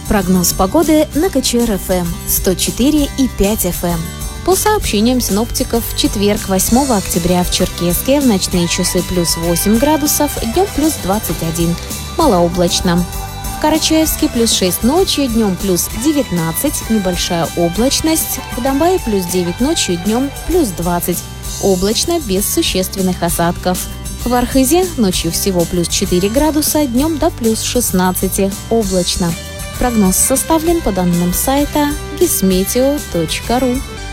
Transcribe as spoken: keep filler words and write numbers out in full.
Прогноз погоды на ка че эр эф эм сто четыре и пять эф эм. По сообщениям синоптиков, в четверг, восьмого октября, в Черкесске в ночные часы плюс восемь градусов, днем плюс двадцать один, малооблачно. В Карачаевске плюс шесть ночью, днем плюс девятнадцать, небольшая облачность. В Домбае плюс девять ночью, днем плюс двадцать, облачно, без существенных осадков. В Архызе ночью всего плюс четыре градуса, днем до плюс шестнадцать, облачно. Прогноз составлен по данным сайта гисметео точка ру.